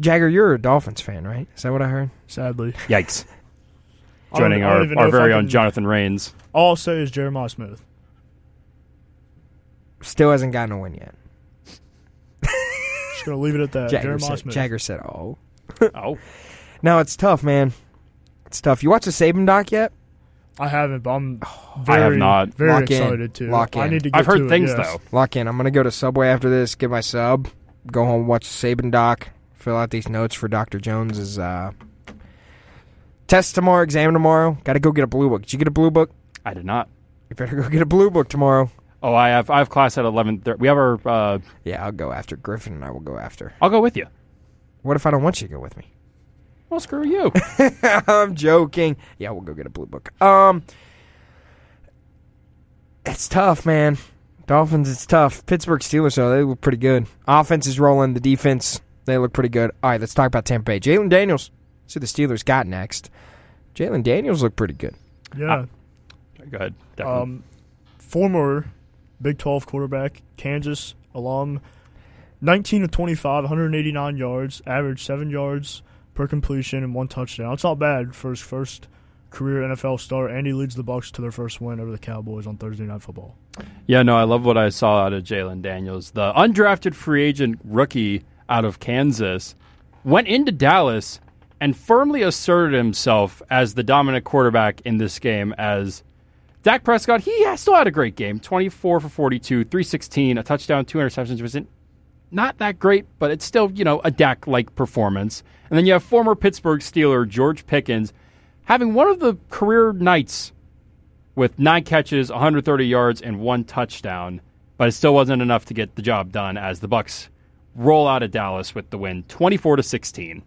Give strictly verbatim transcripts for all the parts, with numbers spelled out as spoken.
Jagger, you're a Dolphins fan, right? Is that what I heard? Sadly. Yikes. Joining our, our very own Jonathan Rains. All I'll say is Jeremiah Smith. Still hasn't gotten a win yet. Just going to leave it at that. Jagger Jeremiah said, Smith. Jagger said, oh. Oh. No, it's tough, man. It's tough. You watch the Saban doc yet? I haven't, but I'm very, I have not. very Lock in. excited to. Lock in. I need to get I've heard to it, things, yes. though. Lock in. I'm going to go to Subway after this, get my sub, go home, watch the Saban doc, fill out these notes for Doctor Jones's uh, test tomorrow, exam tomorrow. Got to go get a blue book. Did you get a blue book? I did not. You better go get a blue book tomorrow. Oh, I have I have class at eleven thirty. We have our... Uh, Yeah, I'll go after. Griffin and I will go after. I'll go with you. What if I don't want you to go with me? Well, screw you. I'm joking. Yeah, we'll go get a blue book. Um, It's tough, man. Dolphins, it's tough. Pittsburgh Steelers, though, they look pretty good. Offense is rolling. The defense, they look pretty good. All right, let's talk about Tampa Bay. Jalen Daniels. See who the Steelers got next. Jalen Daniels look pretty good. Yeah. Go ahead. Definitely. Um, former Big twelve quarterback, Kansas alum, nineteen of twenty-five, one hundred eighty-nine yards, average seven yards per completion and one touchdown. It's not bad for his first career N F L start, and he leads the Bucs to their first win over the Cowboys on Thursday Night Football. Yeah, no, I love what I saw out of Jalen Daniels. The undrafted free agent rookie out of Kansas went into Dallas and firmly asserted himself as the dominant quarterback in this game. As Dak Prescott, he still had a great game. twenty-four for forty-two, three sixteen, a touchdown, two interceptions. Wasn't not that great, but it's still, you know, a Dak-like performance. And then you have former Pittsburgh Steeler George Pickens having one of the career nights with nine catches, one hundred thirty yards, and one touchdown. But it still wasn't enough to get the job done as the Bucs roll out of Dallas with the win, twenty-four to sixteen.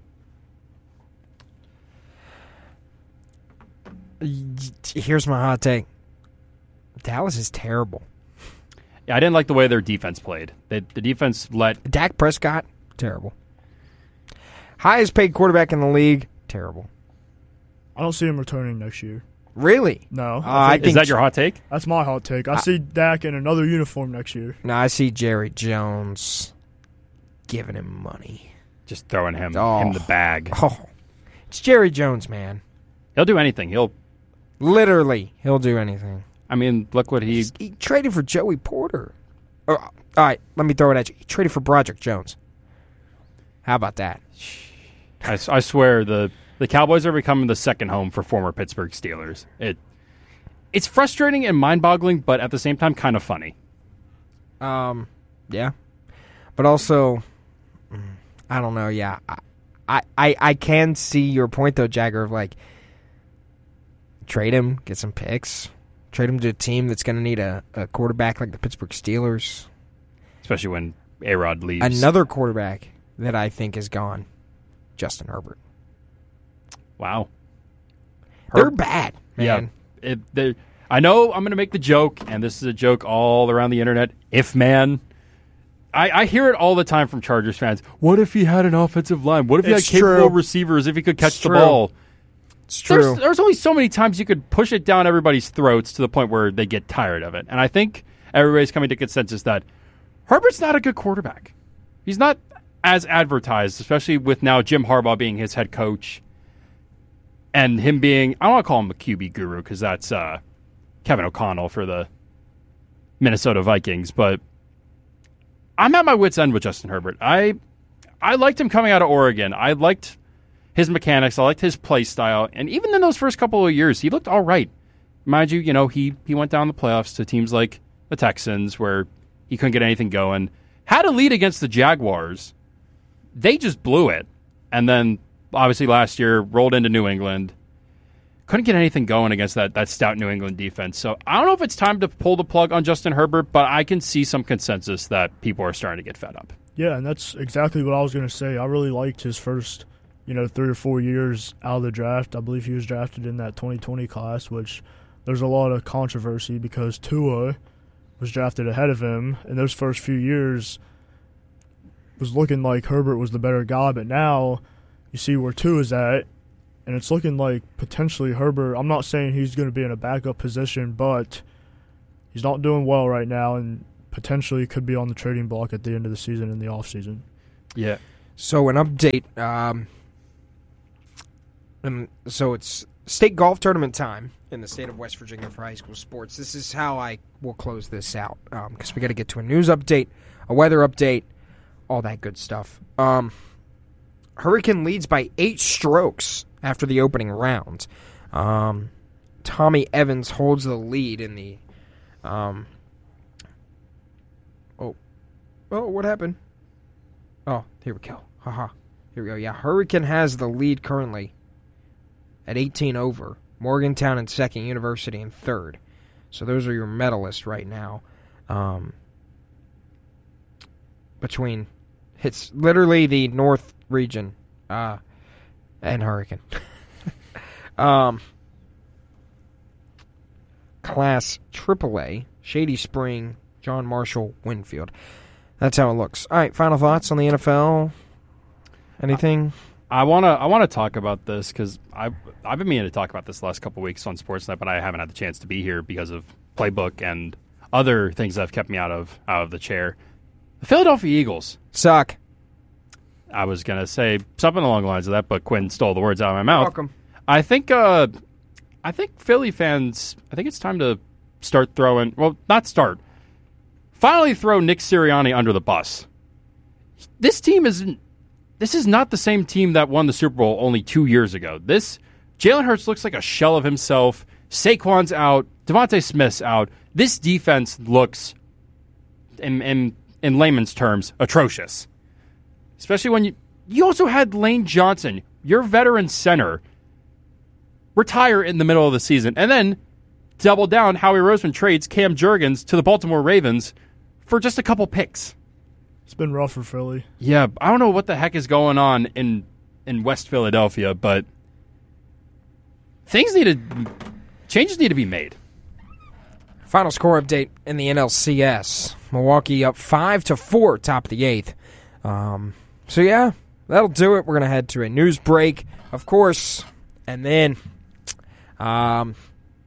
Here's my hot take. Dallas is terrible. Yeah, I didn't like the way their defense played. They, the defense let... Dak Prescott, terrible. Highest paid quarterback in the league, terrible. I don't see him returning next year. Really? No. Uh, I think Is that your hot take? That's my hot take. I, I see Dak in another uniform next year. No, I see Jerry Jones giving him money. Just throwing him, Oh. him the bag. Oh, it's Jerry Jones, man. He'll do anything. He'll... Literally, he'll do anything. I mean, look what he... He's, he traded for Joey Porter. Oh, all right, let me throw it at you. He traded for Broderick Jones. How about that? I, I swear, the, the Cowboys are becoming the second home for former Pittsburgh Steelers. It It's frustrating and mind-boggling, but at the same time, kind of funny. Um, yeah. But also, I don't know, yeah. I, I, I can see your point, though, Jagger, of like, trade him, get some picks, trade him to a team that's going to need a, a quarterback like the Pittsburgh Steelers. Especially when A-Rod leaves. Another quarterback that I think is gone, Justin Herbert. Wow. They're Herb- bad, man. Yeah. It, they- I know I'm going to make the joke, and this is a joke all around the internet, if man. I, I hear it all the time from Chargers fans. What if he had an offensive line? What if he It's had capable true. receivers, if he could catch It's the true. ball? It's true. There's, there's only so many times you could push it down everybody's throats to the point where they get tired of it. And I think everybody's coming to consensus that Herbert's not a good quarterback. He's not as advertised, especially with now Jim Harbaugh being his head coach and him being, I don't want to call him a Q B guru because that's uh, Kevin O'Connell for the Minnesota Vikings. But I'm at my wit's end with Justin Herbert. I I liked him coming out of Oregon. I liked his mechanics. I liked his play style. And even in those first couple of years, he looked all right. Mind you, you know, he, he went down the playoffs to teams like the Texans where he couldn't get anything going. Had a lead against the Jaguars. They just blew it. And then, obviously, last year, rolled into New England. Couldn't get anything going against that, that stout New England defense. So I don't know if it's time to pull the plug on Justin Herbert, but I can see some consensus that people are starting to get fed up. Yeah, and that's exactly what I was going to say. I really liked his first, you know, three or four years out of the draft. I believe he was drafted in that twenty twenty class, which there's a lot of controversy because Tua was drafted ahead of him. In those first few years, was looking like Herbert was the better guy, but now you see where Tua's at, and it's looking like potentially Herbert. I'm not saying he's going to be in a backup position, but he's not doing well right now, and potentially could be on the trading block at the end of the season in the offseason. Yeah. So an update. Um, um, so it's state golf tournament time in the state of West Virginia for high school sports. This is how I will close this out because um, we got to get to a news update, a weather update, all that good stuff. Um, Hurricane leads by eight strokes after the opening round. Um, Tommy Evans holds the lead in the. Um, oh, oh, what happened? Oh, here we go. Haha. Here we go. Yeah, Hurricane has the lead currently at eighteen over. Morgantown in second, University in third. So those are your medalists right now. Um, between, it's literally the North region uh, and Hurricane. um, Class triple A, Shady Spring, John Marshall, Winfield. That's how it looks. All right, final thoughts on the N F L? Anything? I want to I want to talk about this because I've, I've been meaning to talk about this the last couple of weeks on Sportsnet, but I haven't had the chance to be here because of Playbook and other things that have kept me out of out of the chair. The Philadelphia Eagles suck. I was going to say something along the lines of that, but Quinn stole the words out of my mouth. Welcome. I think uh, I think Philly fans, I think it's time to start throwing, well, not start, finally throw Nick Sirianni under the bus. This team isn't, this is not the same team that won the Super Bowl only two years ago. This, Jalen Hurts looks like a shell of himself. Saquon's out. Devontae Smith's out. This defense looks, in, in, in layman's terms, atrocious. Especially when you, you also had Lane Johnson, your veteran center, retire in the middle of the season, and then double down. Howie Roseman trades Cam Jurgens to the Baltimore Ravens for just a couple picks. It's been rough for Philly. Yeah, I don't know what the heck is going on in in West Philadelphia, but things need to changes need to be made. Final score update in the N L C S: Milwaukee up five to four, top of the eighth. Um, so yeah, that'll do it. We're gonna head to a news break, of course, and then. Um,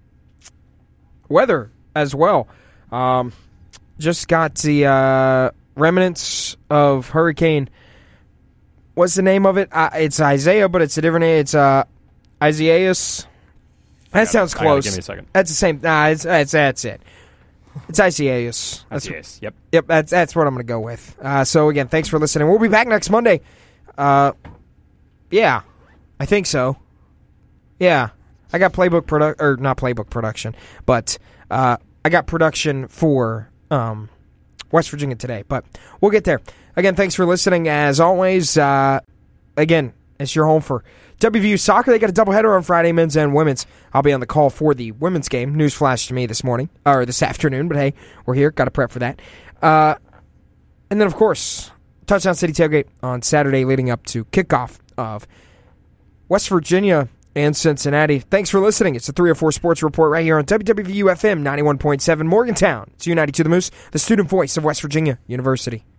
weather as well. Um, just got the uh, remnants of Hurricane. What's the name of it? Uh, it's Isaiah, but it's a different name. It's uh, Isaias. That sounds I gotta, close. give me a second. That's the same. Nah, it's, that's that's it. It's Isaias. That's, Isaias. Yep. Yep. That's that's what I'm going to go with. Uh, so again, thanks for listening. We'll be back next Monday. Uh, yeah, I think so. Yeah. I got playbook product or not playbook production, but uh, I got production for um, West Virginia today. But we'll get there. Again, thanks for listening. As always, uh, again, it's your home for W V U soccer. They got a doubleheader on Friday, men's and women's. I'll be on the call for the women's game. News flash to me this morning or this afternoon, but hey, we're here. Got to prep for that. Uh, and then, of course, Touchdown City Tailgate on Saturday, leading up to kickoff of West Virginia and Cincinnati. Thanks for listening. It's the three oh four Sports Report right here on W W V U F M ninety-one point seven Morgantown. It's U ninety-two The Moose, the student voice of West Virginia University.